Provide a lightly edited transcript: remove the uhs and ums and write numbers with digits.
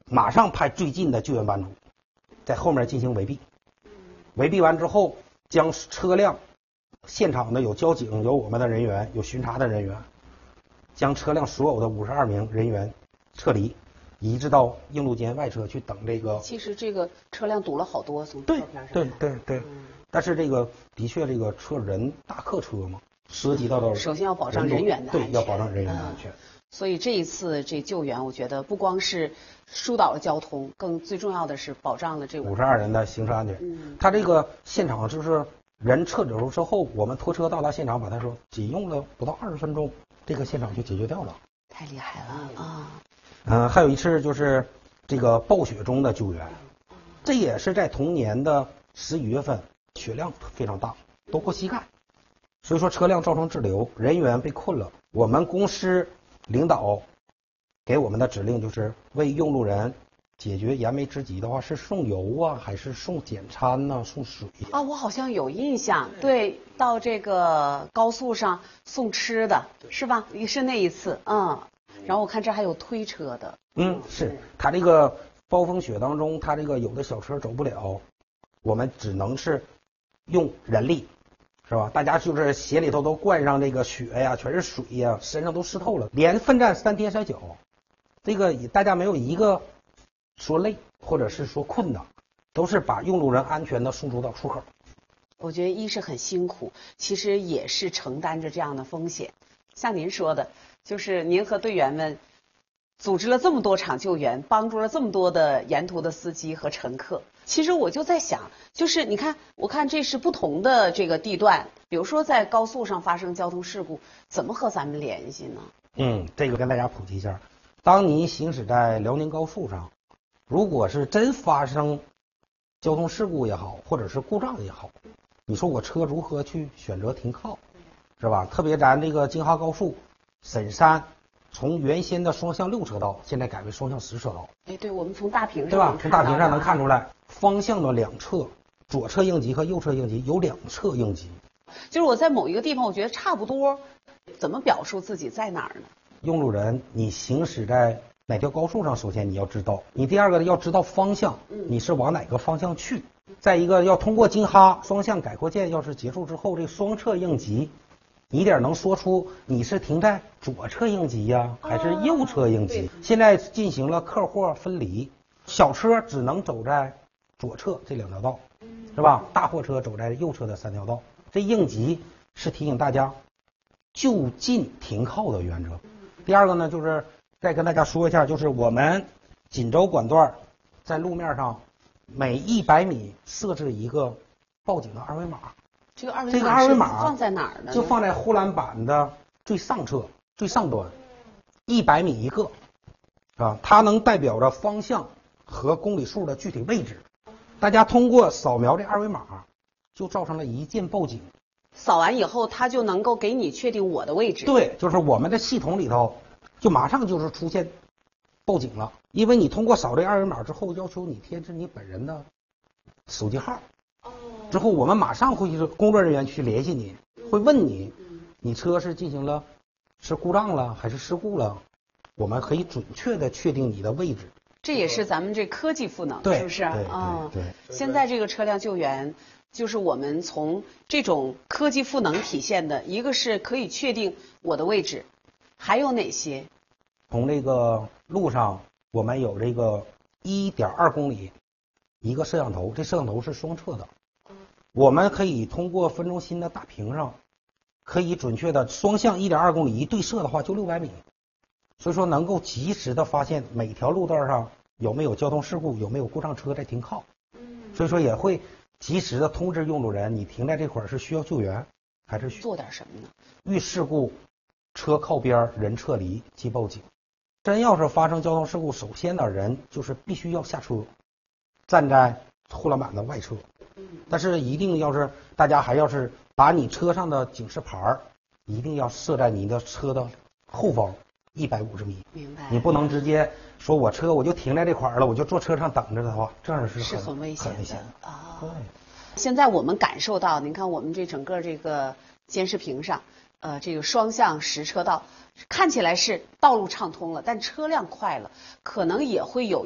马上派最近的救援班组在后面进行围蔽。围蔽完之后，将车辆现场的有交警，有我们的人员，有巡查的人员，将车辆所有的52名人员撤离，移至到应路间外侧去等这个。 其实这个车辆堵了好多，从照对片上对对对，但是这个的确这个车人大客车嘛，涉及到的首先要保障人员的安全， 对，要保障人员的安全。 所以这一次这救援，我觉得不光是疏导了交通，更最重要的是保障了这 52人的行车安全。他这个现场就是人撤走之后，我们拖车到达现场，把他说仅用了不到20分钟，这个现场就解决掉了。 太厉害了啊！ 还有一次就是这个暴雪中的救援，这也是在同年的11月份，雪量非常大，都过膝盖，所以说车辆造成滞留，人员被困了。我们公司领导给我们的指令就是为用路人解决燃眉之急的话，是送油啊，还是送简餐呢、送水啊？我好像有印象，对，到这个高速上送吃的是吧？也是那一次，然后我看这还有推车的， 是他这个暴风雪当中，他这个有的小车走不了，我们只能是用人力。是吧？大家就是鞋里头都灌上这个雪呀，全是水呀，身上都湿透了，连奋战3天3宿，这个大家没有一个说累或者是说困的，都是把用路人安全的送出到出口。 我觉得一是很辛苦，其实也是承担着这样的风险。像您说的，就是您和队员们组织了这么多场救援，帮助了这么多的沿途的司机和乘客。其实我就在想，就是你看，我看这是不同的这个地段，比如说在高速上发生交通事故，怎么和咱们联系呢？ 这个跟大家普及一下，当你行驶在辽宁高速上，如果是真发生交通事故也好，或者是故障也好，你说我车如何去选择停靠，是吧？特别咱这个京哈高速沈山。从原先的双向6车道，现在改为双向10车道。 对，我们从大屏上对吧？从大屏上能看出来，方向的两侧，左侧应急和右侧应急有2侧应急。 就是我在某一个地方，我觉得差不多，怎么表述自己在哪儿呢？ 用路人，你行驶在哪条高速上，首先你要知道，你第二个要知道方向，你是往哪个方向去。再一个要通过京哈双向改扩件，要是结束之后，这双侧应急。你得能说出你是停在左侧应急呀，还是右侧应急？现在进行了客货分离，小车只能走在左侧这2条道，是吧？大货车走在右侧的3条道。这应急是提醒大家就近停靠的原则。第二个呢，就是再跟大家说一下，就是我们锦州管段在路面上每100米设置一个报警的二维码。 这个二维码放在哪儿呢？ 就放在护栏板的最上侧、最上端，100米一个，它能代表着方向和公里数的具体位置。大家通过扫描这二维码，就造成了一键报警。 扫完以后，它就能够给你确定我的位置。 对，就是我们的系统里头，就马上就是出现报警了，因为你通过扫这二维码之后，要求你添置你本人的手机号。之后我们马上会是工作人员去联系你，会问你，你车是进行了是故障了还是事故了，我们可以准确的确定你的位置。 这也是咱们这科技赋能，是不是？ 对。 现在这个车辆救援，就是我们从这种科技赋能体现的，一个是可以确定我的位置，还有哪些？ 从这个路上，我们有这个1.2公里一个摄像头，这摄像头是双侧的。我们可以通过分中心的大屏上，可以准确的双向1.2公里一对射的话就600米，所以说能够及时的发现每条路段上有没有交通事故，有没有故障车在停靠，所以说也会及时的通知用路人，你停在这块儿是需要救援还是做点什么呢？ 遇事故车靠边人撤离即报警。真要是发生交通事故，首先的人就是必须要下车，站在护栏板的外侧。但是一定要是大家还要是把你车上的警示牌一定要设在你的车的后方150米。 明白。 你不能直接说我车我就停在这块儿了，我就坐车上等着的话，这样是很危险的啊。 对。 现在我们感受到，您看我们这整个这个监视屏上，这个双向10车道看起来是道路畅通了，但车辆快了，可能也会有